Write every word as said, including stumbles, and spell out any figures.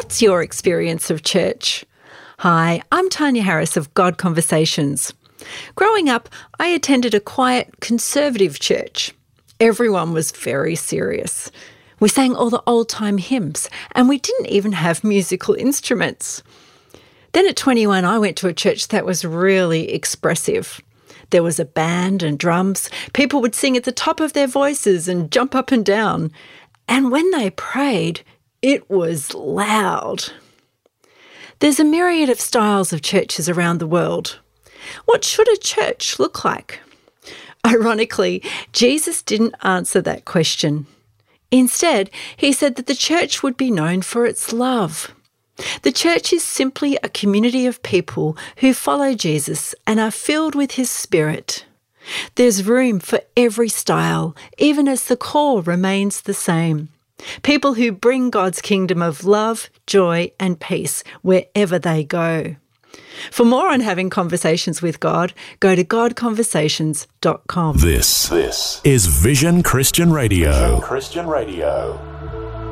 What's your experience of church? Hi, I'm Tanya Harris of God Conversations. Growing up, I attended a quiet, conservative church. Everyone was very serious. We sang all the old-time hymns, and we didn't even have musical instruments. Then at twenty-one, I went to a church that was really expressive. There was a band and drums. People would sing at the top of their voices and jump up and down. And when they prayed, it was loud. There's a myriad of styles of churches around the world. What should a church look like? Ironically, Jesus didn't answer that question. Instead, he said that the church would be known for its love. The church is simply a community of people who follow Jesus and are filled with his Spirit. There's room for every style, even as the core remains the same. People who bring God's kingdom of love, joy, and peace wherever they go. For more on having conversations with God, go to god conversations dot com. This, this is Vision Christian Radio. Vision Christian Radio.